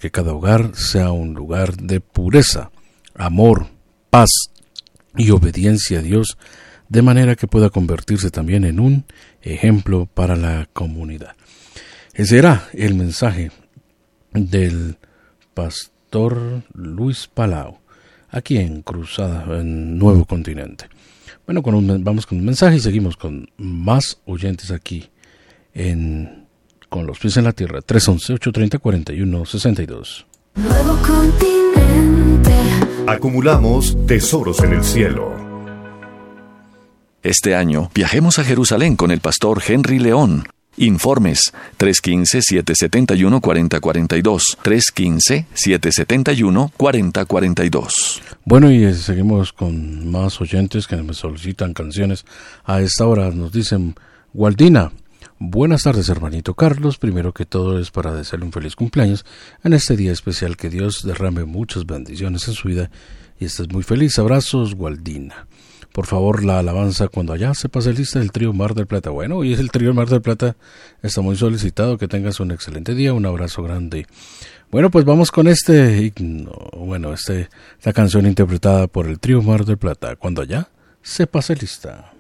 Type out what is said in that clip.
que cada hogar sea un lugar de pureza, amor, paz y obediencia a Dios, de manera que pueda convertirse también en un ejemplo para la comunidad. Ese era el mensaje del pastor Luis Palau, aquí en Cruzada, en Nuevo Continente. Bueno, vamos con un mensaje y seguimos con más oyentes aquí con los pies en la tierra. 311-830-4162. Nuevo Continente. Acumulamos tesoros en el cielo. Este año viajemos a Jerusalén con el pastor Henry León. Informes 315-771-4042, 315-771-4042. Bueno, y seguimos con más oyentes que me solicitan canciones. A esta hora nos dicen: Waldina, buenas tardes, hermanito Carlos. Primero que todo es para desearle un feliz cumpleaños en este día especial. Que Dios derrame muchas bendiciones en su vida y estés muy feliz. Abrazos, Waldina. Por favor, la alabanza Cuando Allá se pase lista del trío Mar del Plata. Bueno, y es el trío Mar del Plata, está muy solicitado. Que tengas un excelente día, un abrazo grande. Bueno, pues vamos con esta canción interpretada por el trío Mar del Plata, Cuando Allá se pase lista.